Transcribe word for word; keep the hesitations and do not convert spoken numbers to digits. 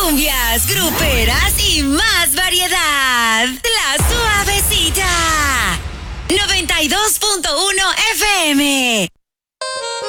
cumbias, gruperas y más variedad. La Suavecita. noventa y dos punto uno